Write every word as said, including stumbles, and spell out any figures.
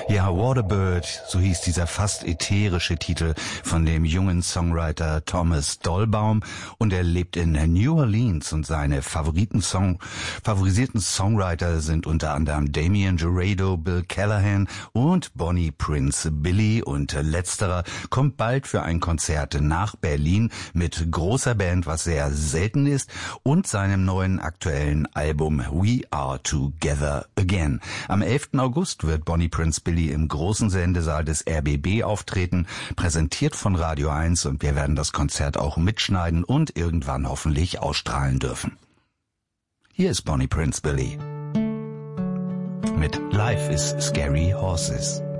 Ja, Waterbird, so hieß dieser fast ätherische Titel von dem jungen Songwriter Thomas Dolbaum, und er lebt in New Orleans und seine Favoriten Song, favorisierten Songwriter sind unter anderem Damien Jurado, Bill Callahan und Bonnie Prince Billy, und letzterer kommt bald für ein Konzert nach Berlin mit großer Band, was sehr selten ist, und seinem neuen aktuellen Album We Are Together Again. Am elften August wird Bonnie Prince Billy im großen Sendesaal des R B B auftreten, präsentiert von Radio eins, und wir werden das Konzert auch mitschneiden und irgendwann hoffentlich ausstrahlen dürfen. Hier ist Bonnie Prince Billy mit Life is Scary Horses.